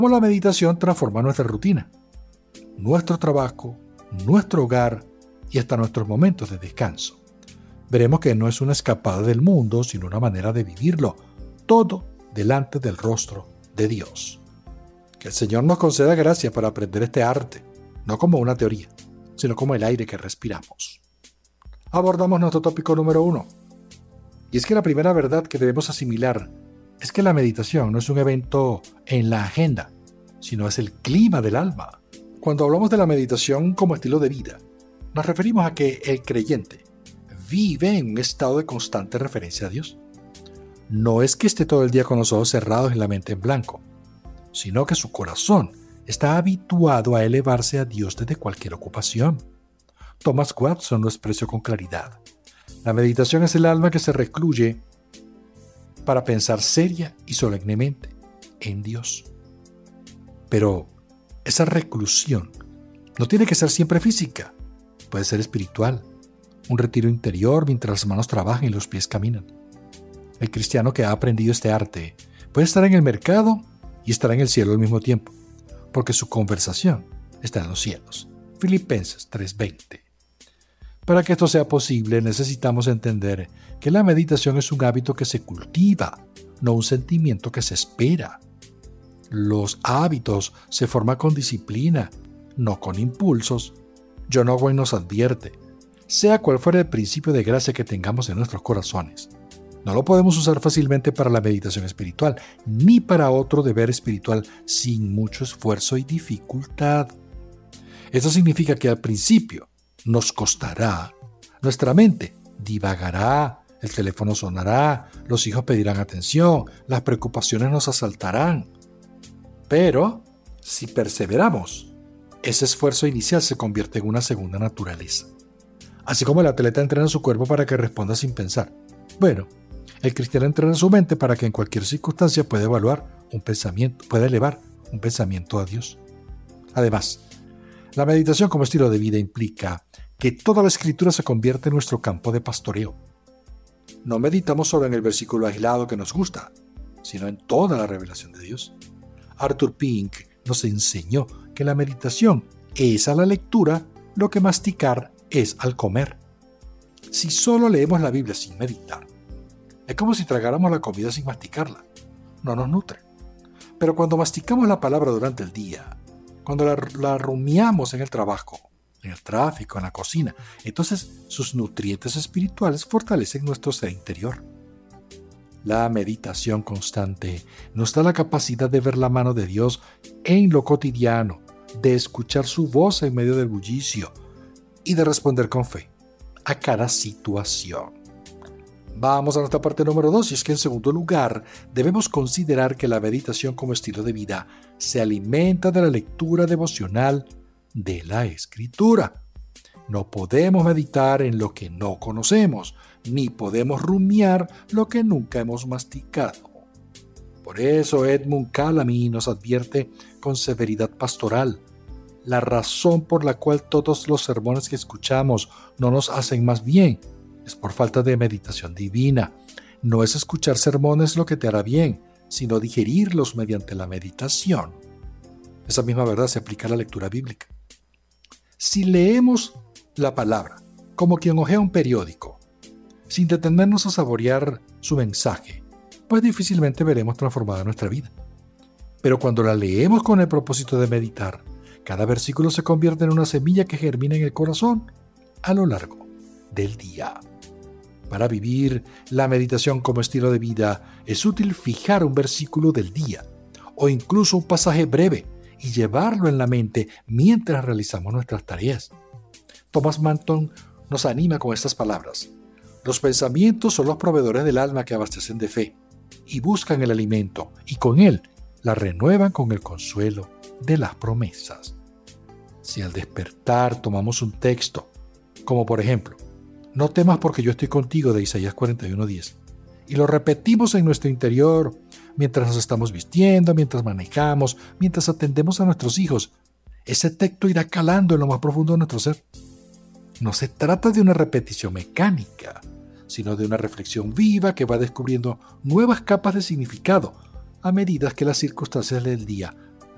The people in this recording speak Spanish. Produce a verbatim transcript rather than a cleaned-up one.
cómo la meditación transforma nuestra rutina, nuestro trabajo, nuestro hogar y hasta nuestros momentos de descanso. Veremos que no es una escapada del mundo, sino una manera de vivirlo, todo delante del rostro de Dios. Que el Señor nos conceda gracia para aprender este arte, no como una teoría, sino como el aire que respiramos. Abordamos nuestro tópico número uno. Y es que la primera verdad que debemos asimilar es que la meditación no es un evento en la agenda, sino es el clima del alma. Cuando hablamos de la meditación como estilo de vida, nos referimos a que el creyente vive en un estado de constante referencia a Dios. No es que esté todo el día con los ojos cerrados y la mente en blanco, sino que su corazón está habituado a elevarse a Dios desde cualquier ocupación. Thomas Watson lo expresó con claridad. La meditación es el alma que se recluye para pensar seria y solemnemente en Dios. Pero esa reclusión no tiene que ser siempre física, puede ser espiritual, un retiro interior mientras las manos trabajan y los pies caminan. El cristiano que ha aprendido este arte puede estar en el mercado y estar en el cielo al mismo tiempo, porque su conversación está en los cielos. Filipenses tres veinte. Para que esto sea posible, necesitamos entender que la meditación es un hábito que se cultiva, no un sentimiento que se espera. Los hábitos se forman con disciplina, no con impulsos. John Owen nos advierte, sea cual fuera el principio de gracia que tengamos en nuestros corazones, no lo podemos usar fácilmente para la meditación espiritual, ni para otro deber espiritual sin mucho esfuerzo y dificultad. Esto significa que al principio nos costará, nuestra mente divagará, el teléfono sonará, los hijos pedirán atención, las preocupaciones nos asaltarán. Pero, si perseveramos, ese esfuerzo inicial se convierte en una segunda naturaleza. Así como el atleta entrena su cuerpo para que responda sin pensar. Bueno, el cristiano entrena su mente para que en cualquier circunstancia pueda evaluar un pensamiento, pueda elevar un pensamiento a Dios. Además, la meditación como estilo de vida implica que toda la escritura se convierte en nuestro campo de pastoreo. No meditamos solo en el versículo aislado que nos gusta, sino en toda la revelación de Dios. Arthur Pink nos enseñó que la meditación es a la lectura lo que masticar es al comer. Si solo leemos la Biblia sin meditar, es como si tragáramos la comida sin masticarla. No nos nutre. Pero cuando masticamos la palabra durante el día, cuando la, la rumiamos en el trabajo, en el tráfico, en la cocina, entonces sus nutrientes espirituales fortalecen nuestro ser interior. La meditación constante nos da la capacidad de ver la mano de Dios en lo cotidiano, de escuchar su voz en medio del bullicio y de responder con fe a cada situación. Vamos a nuestra parte número dos, y es que en segundo lugar debemos considerar que la meditación como estilo de vida se alimenta de la lectura devocional de la Escritura. No podemos meditar en lo que no conocemos, ni podemos rumiar lo que nunca hemos masticado. Por eso Edmund Calamy nos advierte con severidad pastoral: la razón por la cual todos los sermones que escuchamos no nos hacen más bien es por falta de meditación divina. No es escuchar sermones lo que te hará bien, sino digerirlos mediante la meditación. Esa misma verdad se aplica a la lectura bíblica. Si leemos la palabra como quien hojea un periódico, sin detenernos a saborear su mensaje, pues difícilmente veremos transformada nuestra vida. Pero cuando la leemos con el propósito de meditar, cada versículo se convierte en una semilla que germina en el corazón a lo largo del día. Para vivir la meditación como estilo de vida, es útil fijar un versículo del día o incluso un pasaje breve y llevarlo en la mente mientras realizamos nuestras tareas. Thomas Manton nos anima con estas palabras: los pensamientos son los proveedores del alma que abastecen de fe y buscan el alimento, y con él la renuevan con el consuelo de las promesas. Si al despertar tomamos un texto, como por ejemplo, no temas porque yo estoy contigo, de Isaías cuarenta y uno diez, y lo repetimos en nuestro interior mientras nos estamos vistiendo, mientras manejamos, mientras atendemos a nuestros hijos, ese texto irá calando en lo más profundo de nuestro ser. No se trata de una repetición mecánica, sino de una reflexión viva que va descubriendo nuevas capas de significado a medida que las circunstancias del día